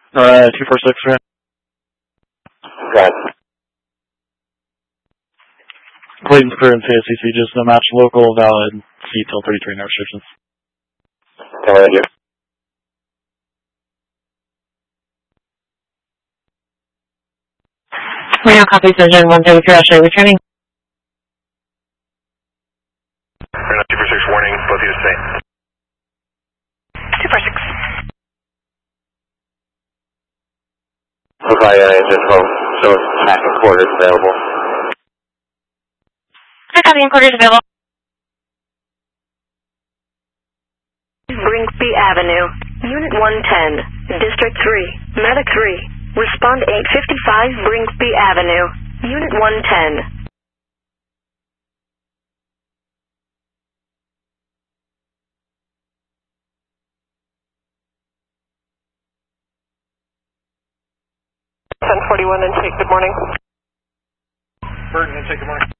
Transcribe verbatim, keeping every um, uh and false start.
Uh, two four six, right? Got it. Clayton's clear in C S C C, just no match local, valid, C till thirty-three, no restrictions. Come right here. We now copy Vision one thirty-three, Ashley, returning. two four six, warning, both of you stay. two four six. Okay, uh, engine twelve, so half and quarters available. I copy and quarters available. Brinkby Avenue, Unit one ten, District three, Medic three, respond eight fifty-five Brinkby Avenue, Unit one ten. ten forty-one intake, good morning. Burton, intake, good morning.